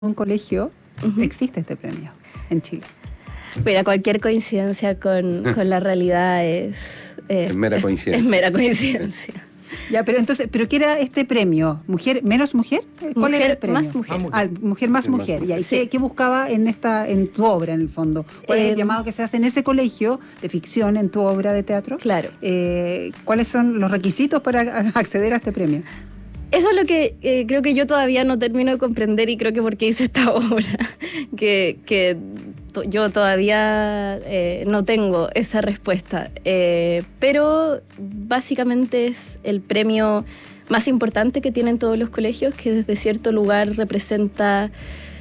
un colegio existe este premio en Chile. Mira, cualquier coincidencia con la realidad es mera coincidencia. Es mera coincidencia. Ya, pero entonces, ¿qué era este premio? ¿Mujer menos mujer? ¿Cuál era el premio? Más mujer. Mujer más mujer. Y ahí, ¿qué buscaba en tu obra, en el fondo? ¿Cuál es el llamado que se hace en ese colegio de ficción, en tu obra de teatro? Claro. ¿Cuáles son los requisitos para acceder a este premio? Eso es lo que creo que yo todavía no termino de comprender, y creo que porque hice esta obra, que yo todavía no tengo esa respuesta. Pero básicamente es el premio más importante que tienen todos los colegios, que desde cierto lugar representa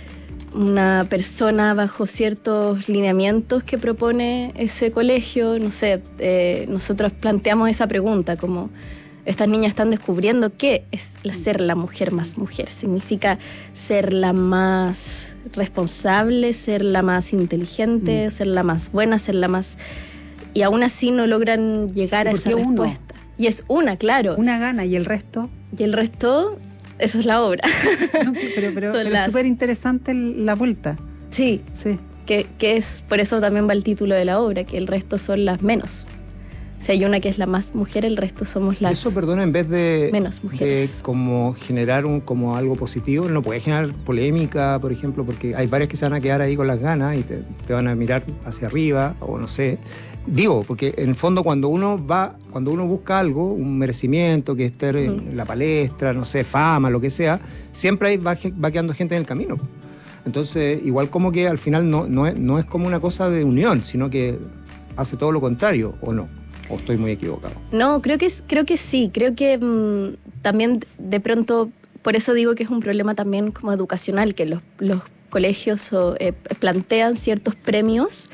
una persona bajo ciertos lineamientos que propone ese colegio. No sé, nosotros planteamos esa pregunta como... Estas niñas están descubriendo qué es ser la mujer más mujer. Significa ser la más responsable, ser la más inteligente, ser la más buena, ser la más... Y aún así no logran llegar a esa respuesta. Y es una, claro. Una gana, ¿y el resto? Y el resto, eso es la obra. No, pero es súper interesante la vuelta. Sí. Que es, por eso también va el título de la obra, que el resto son las menos. Si hay una que es la más mujer, el resto somos las eso, perdona, en vez de menos mujeres. De como generar como algo positivo, no puede generar polémica, por ejemplo, porque hay varias que se van a quedar ahí con las ganas y te van a mirar hacia arriba, o no sé. Digo, porque en el fondo cuando uno busca algo, un merecimiento, que esté en la palestra, no sé, fama, lo que sea, siempre va quedando gente en el camino. Entonces, igual como que al final no es como una cosa de unión, sino que hace todo lo contrario, ¿o no? ¿O estoy muy equivocado? No, creo que sí. Creo que también de pronto, por eso digo que es un problema también como educacional, que los colegios plantean ciertos premios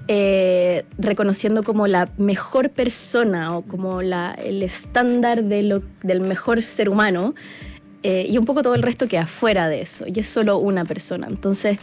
reconociendo como la mejor persona o como el estándar del mejor ser humano, y un poco todo el resto queda fuera de eso, y es solo una persona. Entonces,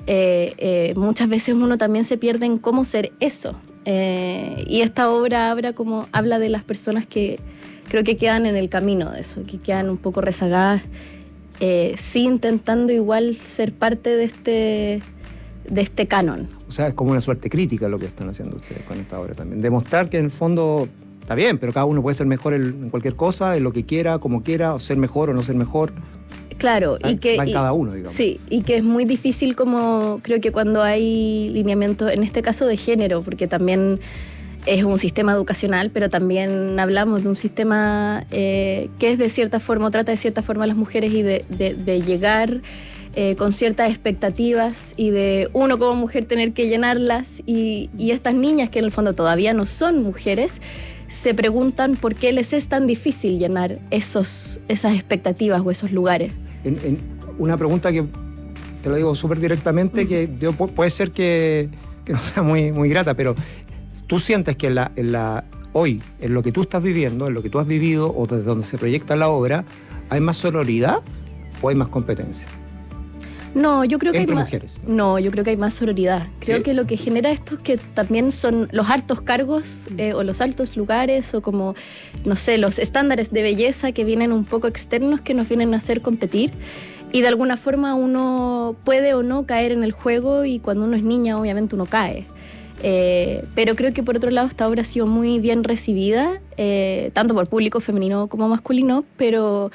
muchas veces uno también se pierde en cómo ser eso. Y esta obra habla de las personas que creo que quedan en el camino de eso, que quedan un poco rezagadas, sí, intentando igual ser parte de este canon. O sea, es como una suerte crítica lo que están haciendo ustedes con esta obra también. Demostrar que en el fondo está bien, pero cada uno puede ser mejor en cualquier cosa, en lo que quiera, como quiera, o ser mejor o no ser mejor. Claro, va en cada uno, digamos. Sí, y que es muy difícil, como creo que cuando hay lineamientos, en este caso de género, porque también es un sistema educacional, pero también hablamos de un sistema que es de cierta forma, trata de cierta forma a las mujeres, y de llegar con ciertas expectativas, y de uno como mujer tener que llenarlas, y estas niñas que en el fondo todavía no son mujeres, se preguntan por qué les es tan difícil llenar esas expectativas o esos lugares. Una pregunta que te lo digo súper directamente, que puede ser que no sea muy, muy grata, pero ¿tú sientes que hoy, en lo que tú estás viviendo, en lo que tú has vivido, o desde donde se proyecta la obra, hay más sororidad o hay más competencia? No, yo creo que entre hay mujeres. No, yo creo que hay más sororidad. Creo ¿Sí? que lo que genera esto es que también son los altos cargos o los altos lugares, o como, no sé, los estándares de belleza que vienen un poco externos, que nos vienen a hacer competir, y de alguna forma uno puede o no caer en el juego, y cuando uno es niña obviamente uno cae. Pero creo que por otro lado esta obra ha sido muy bien recibida, tanto por público femenino como masculino, pero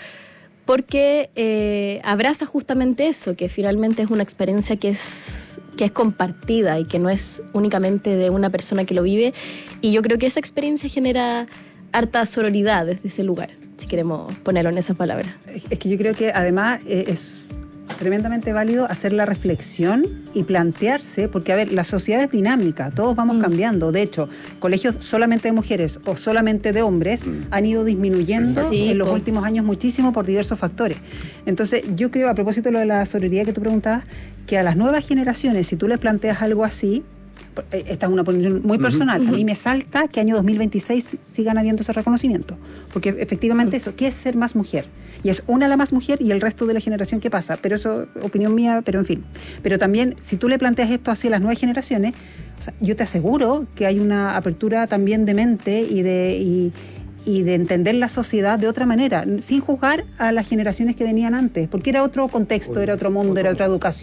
porque abraza justamente eso, que finalmente es una experiencia que es compartida y que no es únicamente de una persona que lo vive, y yo creo que esa experiencia genera harta sororidad desde ese lugar, si queremos ponerlo en esas palabras. Es que yo creo que además es tremendamente válido hacer la reflexión y plantearse, porque a ver, la sociedad es dinámica, todos vamos cambiando. De hecho, colegios solamente de mujeres o solamente de hombres han ido disminuyendo en los últimos años muchísimo por diversos factores. Entonces, yo creo, a propósito de lo de la sororidad que tú preguntabas, que a las nuevas generaciones, si tú les planteas algo así, esta es una opinión muy personal, a mí me salta que año 2026 sigan habiendo ese reconocimiento, porque efectivamente eso, ¿qué es ser más mujer? Y es una la más mujer y el resto de la generación que pasa, pero eso es opinión mía, pero en fin. Pero también, si tú le planteas esto hacia las nuevas generaciones, o sea, yo te aseguro que hay una apertura también de mente y y de entender la sociedad de otra manera, sin juzgar a las generaciones que venían antes, porque era otro contexto, era otro mundo, era otra educación.